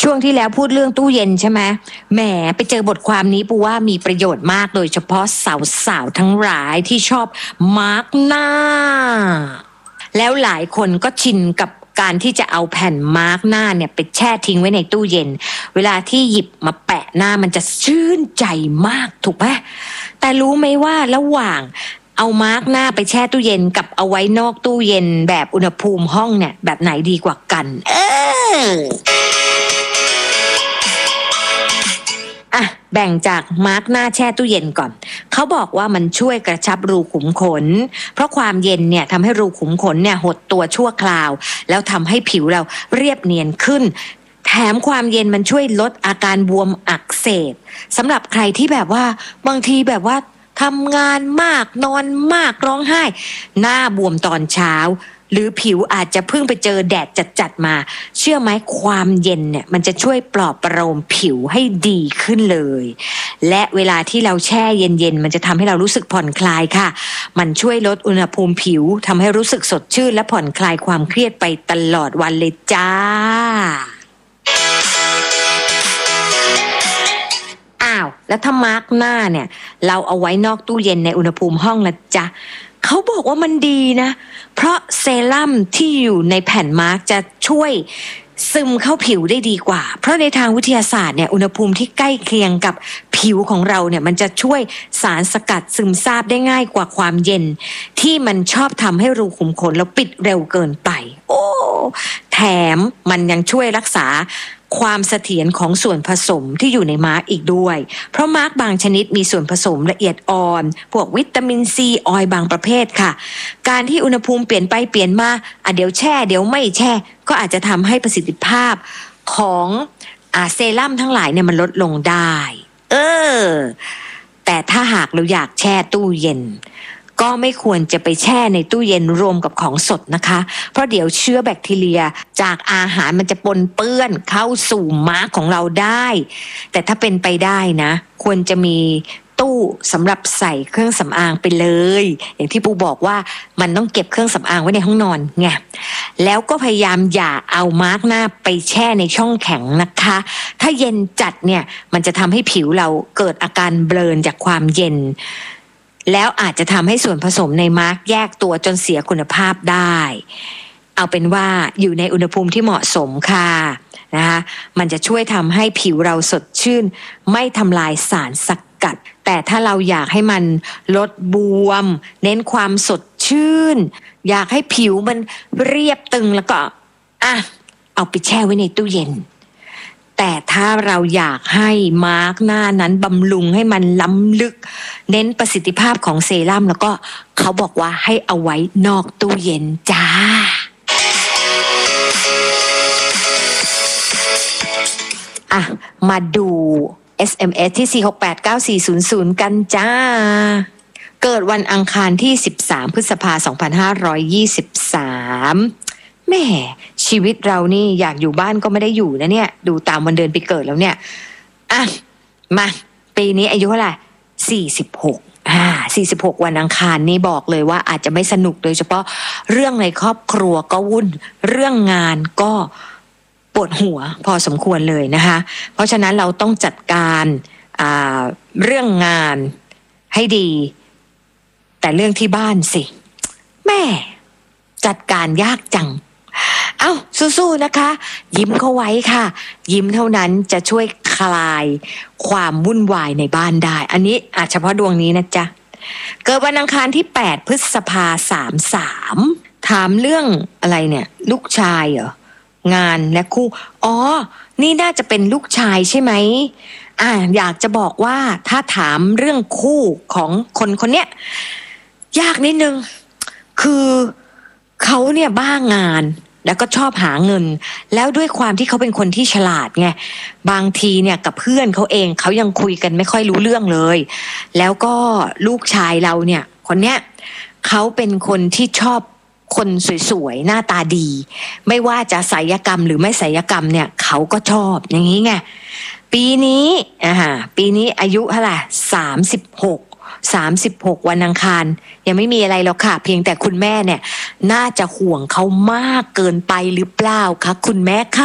ช่วงที่แล้วพูดเรื่องตู้เย็นใช่ไหมแหมไปเจอบทความนี้ปูว่ามีประโยชน์มากโดยเฉพาะสาวๆทั้งหลายที่ชอบมาร์กหน้าแล้วหลายคนก็ชินกับการที่จะเอาแผ่นมาร์กหน้าเนี่ยไปแช่ทิ้งไว้ในตู้เย็นเวลาที่หยิบมาแปะหน้ามันจะชื่นใจมากถูกไหมแต่รู้ไหมว่าระหว่างเอามาร์กหน้าไปแช่ตู้เย็นกับเอาไว้นอกตู้เย็นแบบอุณหภูมิห้องเนี่ยแบบไหนดีกว่ากันแบ่งจากมาร์กหน้าแช่ตู้เย็นก่อนเขาบอกว่ามันช่วยกระชับรูขุมขนเพราะความเย็นเนี่ยทำให้รูขุมขนเนี่ยหดตัวชั่วคราวแล้วทำให้ผิวเราเรียบเนียนขึ้นแถมความเย็นมันช่วยลดอาการบวมอักเสบสำหรับใครที่แบบว่าบางทีแบบว่าทำงานมากนอนมากร้องไห้หน้าบวมตอนเช้าหรือผิวอาจจะเพิ่งไปเจอแดดจัดๆมาเชื่อไหมความเย็นเนี่ยมันจะช่วยปลอบประโลมผิวให้ดีขึ้นเลยและเวลาที่เราแช่เย็นๆมันจะทำให้เรารู้สึกผ่อนคลายค่ะมันช่วยลดอุณหภูมิผิวทำให้รู้สึกสดชื่นและผ่อนคลายความเครียดไปตลอดวันเลยจ้าแล้วถ้ามาร์กหน้าเนี่ยเราเอาไว้นอกตู้เย็นในอุณหภูมิห้องละจ๊ะเขาบอกว่ามันดีนะเพราะเซรั่มที่อยู่ในแผ่นมาร์กจะช่วยซึมเข้าผิวได้ดีกว่าเพราะในทางวิทยาศาสตร์เนี่ยอุณหภูมิที่ใกล้เคียงกับผิวของเราเนี่ยมันจะช่วยสารสกัดซึมซาบได้ง่ายกว่าความเย็นที่มันชอบทำให้รูขุมขนเราปิดเร็วเกินไปแถมมันยังช่วยรักษาความเสถียรของส่วนผสมที่อยู่ในมาร์กอีกด้วยเพราะมาร์กบางชนิดมีส่วนผสมละเอียดอ่อนพวกวิตามินซีออยล์บางประเภทค่ะการที่อุณหภูมิเปลี่ยนไปเปลี่ยนมาเดี๋ยวแช่เดี๋ยวไม่แช่ก็อาจจะทำให้ประสิทธิภาพของเซรั่มทั้งหลายเนี่ยมันลดลงได้แต่ถ้าหากเราอยากแช่ตู้เย็นก็ไม่ควรจะไปแช่ในตู้เย็นรวมกับของสดนะคะเพราะเดี๋ยวเชื้อแบคทีเรียจากอาหารมันจะปนเปื้อนเข้าสู่มาร์กของเราได้แต่ถ้าเป็นไปได้นะควรจะมีตู้สำหรับใส่เครื่องสำอางไปเลยอย่างที่ปูบอกว่ามันต้องเก็บเครื่องสำอางไว้ในห้องนอนไงแล้วก็พยายามอย่าเอามาร์กหน้าไปแช่ในช่องแข็งนะคะถ้าเย็นจัดเนี่ยมันจะทำให้ผิวเราเกิดอาการเบลอจากความเย็นแล้วอาจจะทำให้ส่วนผสมในมาร์กแยกตัวจนเสียคุณภาพได้เอาเป็นว่าอยู่ในอุณหภูมิที่เหมาะสมค่ะนะคะมันจะช่วยทำให้ผิวเราสดชื่นไม่ทำลายสารสกัดแต่ถ้าเราอยากให้มันลดบวมเน้นความสดชื่นอยากให้ผิวมันเรียบตึงแล้วก็เอาไปแช่ไว้ในตู้เย็นแต่ถ้าเราอยากให้มาร์กหน้านั้นบำรุงให้มันล้ำลึกเน้นประสิทธิภาพของเซรั่มแล้วก็เขาบอกว่าให้เอาไว้นอกตู้เย็นจ้ามาดู SMS ที่ 4689400 กันจ้าเกิดวันอังคารที่13พฤษภาคม2523แม่ชีวิตเรานี่อยากอยู่บ้านก็ไม่ได้อยู่นะเนี่ยดูตามวันเดือนปีเกิดแล้วเนี่ยมาปีนี้อายุเท่าไหร่46วันอังคารนี่บอกเลยว่าอาจจะไม่สนุกโดยเฉพาะเรื่องในครอบครัวก็วุ่นเรื่องงานก็ปวดหัวพอสมควรเลยนะคะเพราะฉะนั้นเราต้องจัดการเรื่องงานให้ดีแต่เรื่องที่บ้านสิแม่จัดการยากจังสู้ๆนะคะยิ้มเข้าไว้ค่ะยิ้มเท่านั้นจะช่วยคลายความวุ่นวายในบ้านได้อันนี้เฉพาะดวงนี้นะจ๊ะเกิดวันอังคารที่8พฤษภาคม33ถามเรื่องอะไรเนี่ยลูกชายเหรองานและคู่นี่น่าจะเป็นลูกชายใช่ไหมอยากจะบอกว่าถ้าถามเรื่องคู่ของคนเนี้ยยากนิดนึงคือเขาเนี่ยบ้างานแล้วก็ชอบหาเงินแล้วด้วยความที่เขาเป็นคนที่ฉลาดไงบางทีเนี่ยกับเพื่อนเขาเองเขายังคุยกันไม่ค่อยรู้เรื่องเลยแล้วก็ลูกชายเราเนี่ยคนเนี้ยเขาเป็นคนที่ชอบคนสวยๆหน้าตาดีไม่ว่าจะศัลยกรรมหรือไม่ศัลยกรรมเนี่ยเขาก็ชอบอย่างนี้ไงปีนี้อายุเท่าไหร่36วันอังคารยังไม่มีอะไรหรอกค่ะเพียงแต่คุณแม่เนี่ยน่าจะห่วงเขามากเกินไปหรือเปล่าคะคุณแม่คะ